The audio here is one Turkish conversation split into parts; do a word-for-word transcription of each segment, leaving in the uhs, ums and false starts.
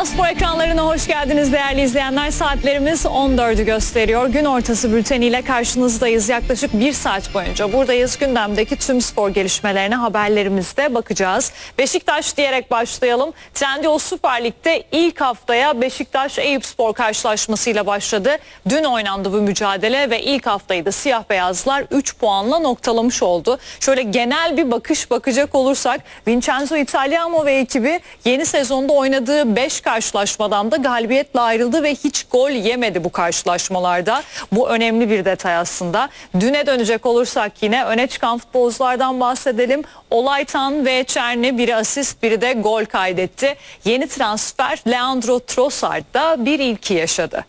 Kanal Spor ekranlarına hoş geldiniz değerli izleyenler. Saatlerimiz on dördü gösteriyor. Gün ortası bülteniyle karşınızdayız. Yaklaşık bir saat boyunca buradayız. Gündemdeki tüm spor gelişmelerine haberlerimizde bakacağız. Beşiktaş diyerek başlayalım. Trendyol Süper Lig'de ilk haftaya Beşiktaş-Eyüpspor karşılaşmasıyla başladı. Dün oynandı bu mücadele ve ilk haftayı da siyah beyazlar üç puanla noktalamış oldu. Şöyle genel bir bakış bakacak olursak Vincenzo Italiano ve ekibi yeni sezonda oynadığı beş karşılaşmadan da galibiyetle ayrıldı ve hiç gol yemedi bu karşılaşmalarda. Bu önemli bir detay aslında. Düne dönecek olursak yine öne çıkan futbolculardan bahsedelim. Olaytan ve Çerni biri asist biri de gol kaydetti. Yeni transfer Leandro Trossard da bir ilki yaşadı.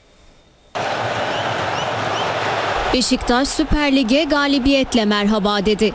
Beşiktaş Süper Lig'e galibiyetle merhaba dedi.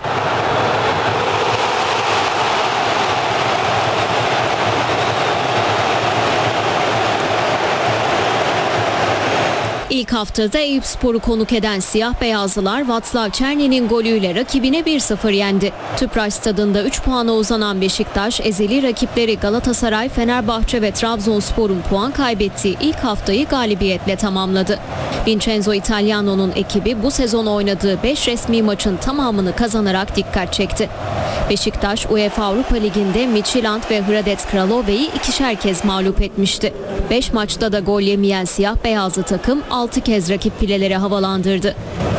İlk haftada Eyüpspor'u konuk eden siyah beyazlılar Václav Černi'nin golüyle rakibine bir sıfır yendi. Tüpraş stadında üç puana uzanan Beşiktaş, ezeli rakipleri Galatasaray, Fenerbahçe ve Trabzonspor'un puan kaybettiği ilk haftayı galibiyetle tamamladı. Vincenzo Italiano'nun ekibi bu sezon oynadığı beş resmi maçın tamamını kazanarak dikkat çekti. Beşiktaş, UEFA Avrupa Ligi'nde Midtjylland ve Hradec Kralove'yi ikişer kez mağlup etmişti. beş maçta da gol yemeyen siyah beyazlı takım altı kez rakip fileleri havalandırdı.